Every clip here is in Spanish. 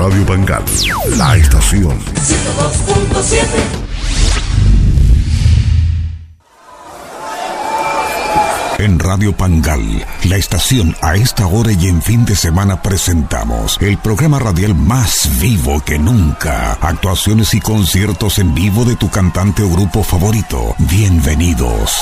Radio Pangal, la estación. 102.7. En Radio Pangal, la estación, a esta hora y en fin de semana presentamos el programa radial más vivo que nunca. Actuaciones y conciertos en vivo de tu cantante o grupo favorito. Bienvenidos.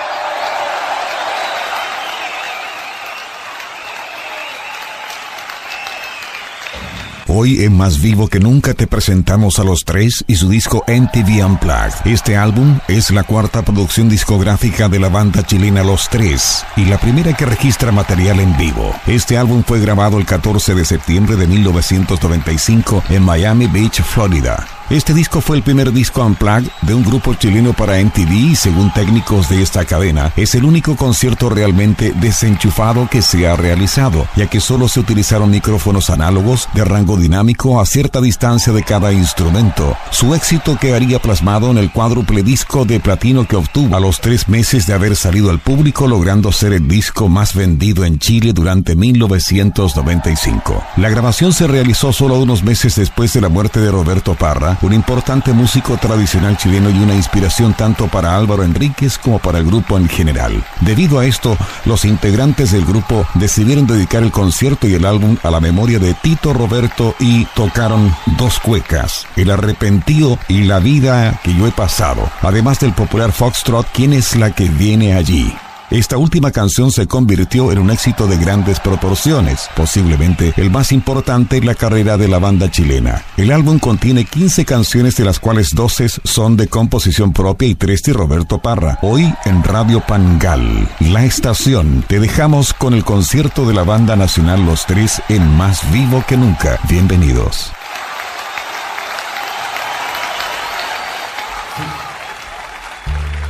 Hoy en Más Vivo que Nunca te presentamos a Los Tres y su disco MTV Unplugged. Este álbum es la cuarta producción discográfica de la banda chilena Los Tres y la primera que registra material en vivo. Este álbum fue grabado el 14 de septiembre de 1995 en Miami Beach, Florida. Este disco fue el primer disco unplugged de un grupo chileno para MTV y, según técnicos de esta cadena, es el único concierto realmente desenchufado que se ha realizado, ya que solo se utilizaron micrófonos análogos de rango dinámico a cierta distancia de cada instrumento. Su éxito quedaría plasmado en el cuádruple disco de platino que obtuvo a los 3 meses de haber salido al público, logrando ser el disco más vendido en Chile durante 1995. La grabación se realizó solo unos meses después de la muerte de Roberto Parra, un importante músico tradicional chileno y una inspiración tanto para Álvaro Enríquez como para el grupo en general. Debido a esto, los integrantes del grupo decidieron dedicar el concierto y el álbum a la memoria de Tito Roberto y tocaron 2 cuecas: El Arrepentido y La Vida que yo he pasado, además del popular Foxtrot, ¿Quién es la que viene allí? Esta última canción se convirtió en un éxito de grandes proporciones, posiblemente el más importante en la carrera de la banda chilena. El álbum contiene 15 canciones, de las cuales 12 son de composición propia y 3 de Roberto Parra. Hoy en Radio Pangal, la estación, te dejamos con el concierto de la banda nacional Los Tres en Más Vivo que Nunca. Bienvenidos.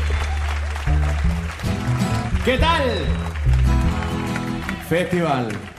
¿Qué tal? Festival.